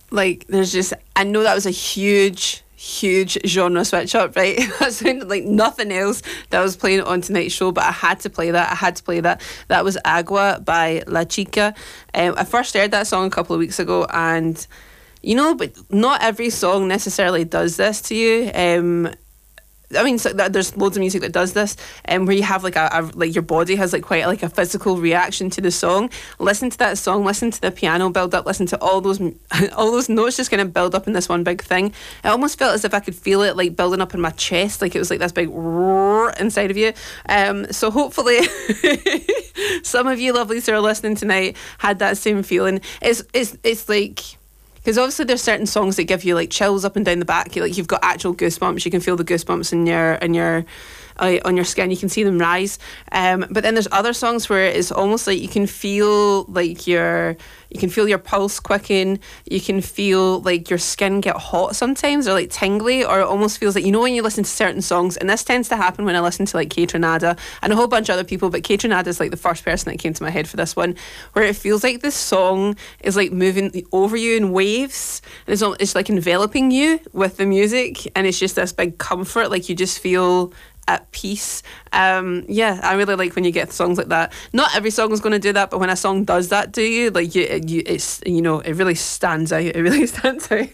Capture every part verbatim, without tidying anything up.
like, there's just, I know that was a huge, huge genre switch up, right? That sounded like nothing else that I was playing on tonight's show, but I had to play that. I had to play that. That was Agua by La Chica. Um, I first heard that song a couple of weeks ago, and, you know, but not every song necessarily does this to you. Um, I mean, so there's loads of music that does this, um, where you have like a, a like your body has like quite like a physical reaction to the song. Listen to that song, listen to the piano build up, listen to all those all those notes just kind of build up in this one big thing. It almost felt as if I could feel it like building up in my chest, like it was like this big roar inside of you. Um, so hopefully, some of you lovelies who are listening tonight had that same feeling. It's it's it's like. Because obviously there's certain songs that give you like chills up and down the back. You, like you've got actual goosebumps. You can feel the goosebumps in your in your uh, on your skin. You can see them rise. Um, but then there's other songs where it's almost like you can feel like your you can feel your pulse quicken. You can feel like your skin get hot sometimes, or like tingly, or it almost feels like, you know, when you listen to certain songs, and this tends to happen when I listen to like Kaytranada and a whole bunch of other people, but Kaytranada is like the first person that came to my head for this one, where it feels like this song is like moving over you in waves, and it's, it's like enveloping you with the music, and it's just this big comfort, like you just feel at peace. Um, yeah, I really like when you get songs like that. Not every song is going to do that, but when a song does that to you, like you, you it's you know, it really stands out. It really stands out.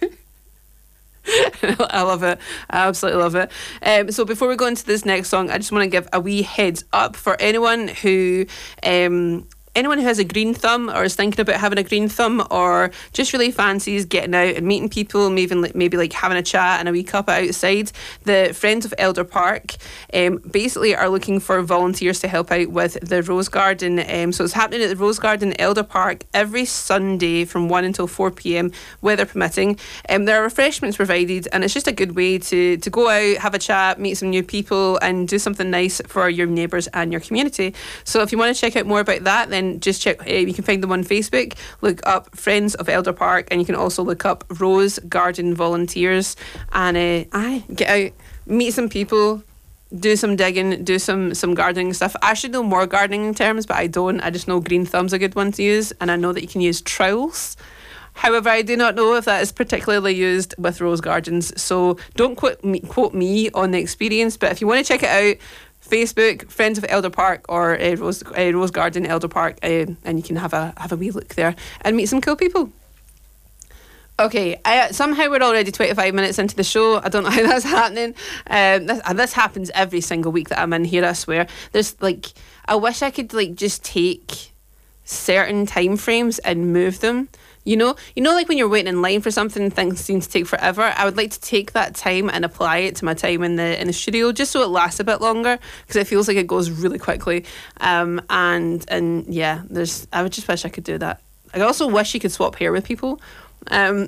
I love it. I absolutely love it. Um, so before we go into this next song, I just want to give a wee heads up for anyone who um, anyone who has a green thumb or is thinking about having a green thumb, or just really fancies getting out and meeting people, maybe like, maybe like having a chat and a wee cuppa outside. The Friends of Elder Park um, basically are looking for volunteers to help out with the Rose Garden. Um, so it's happening at the Rose Garden, Elder Park, every Sunday from one until four p.m, weather permitting. Um, there are refreshments provided, and it's just a good way to, to go out, have a chat, meet some new people, and do something nice for your neighbours and your community. So if you want to check out more about that, then just check, uh, you can find them on Facebook, look up Friends of Elder Park, and you can also look up Rose Garden Volunteers, and uh, aye, get out, meet some people, do some digging, do some some gardening stuff. I should know more gardening terms, but I don't. I just know green thumb's a good one to use, and I know that you can use trowels. However, I do not know if that is particularly used with rose gardens, so don't quote me, quote me on the experience, but if you want to check it out, Facebook, Friends of Elder Park, or uh, Rose uh, Rose Garden Elder Park, uh, and you can have a have a wee look there and meet some cool people. Okay, I, somehow we're already twenty-five minutes into the show. I don't know how that's happening. Um, this, this happens every single week that I'm in here, I swear. There's like, I wish I could like just take certain time frames and move them. You know, you know, like when you're waiting in line for something and things seem to take forever. I would like to take that time and apply it to my time in the in the studio, just so it lasts a bit longer, because it feels like it goes really quickly. Um, and and yeah, there's. I would just wish I could do that. I also wish you could swap hair with people. Um,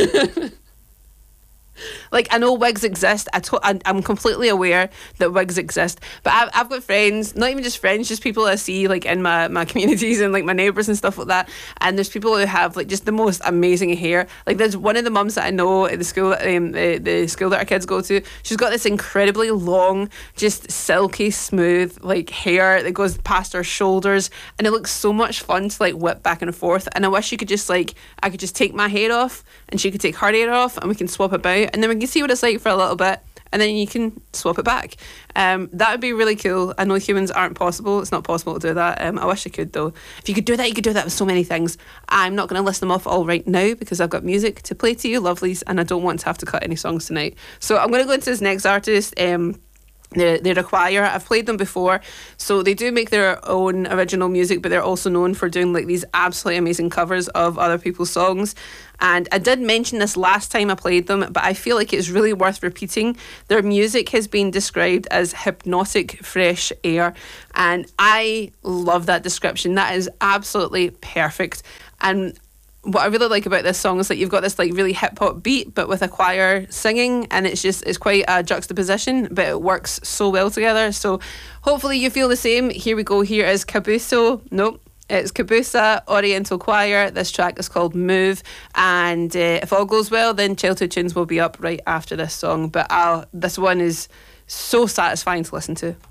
Like, I know wigs exist. I to- I, I'm completely aware that wigs exist. But I've, I've got friends, not even just friends, just people I see, like, in my, my communities and, like, my neighbours and stuff like that. And there's people who have, like, just the most amazing hair. Like, there's one of the mums that I know at the school, um, the, the school that our kids go to. She's got this incredibly long, just silky smooth, like, hair that goes past her shoulders. And it looks so much fun to, like, whip back and forth. And I wish you could just, like, I could just take my hair off and she could take her hair off and we can swap about. And then we can see what it's like for a little bit, and then you can swap it back. Um, that would be really cool. I know humans aren't possible. It's not possible to do that. Um, I wish I could, though. If you could do that, you could do that with so many things. I'm not going to list them off all right now because I've got music to play to you, lovelies, and I don't want to have to cut any songs tonight. So I'm going to go into this next artist. Um, They're, they're a choir. I've played them before. So they do make their own original music, but they're also known for doing like these absolutely amazing covers of other people's songs. And I did mention this last time I played them, but I feel like it's really worth repeating. Their music has been described as hypnotic fresh air. And I love that description. That is absolutely perfect. And what I really like about this song is that you've got this like really hip hop beat, but with a choir singing, and it's just it's quite a juxtaposition, but it works so well together. So hopefully you feel the same. Here we go. Here is Cabuso. Nope. It's Cabusa Oriental Choir. This track is called Move, and uh, if all goes well, then Childhood Tunes will be up right after this song. But I'll, this one is so satisfying to listen to.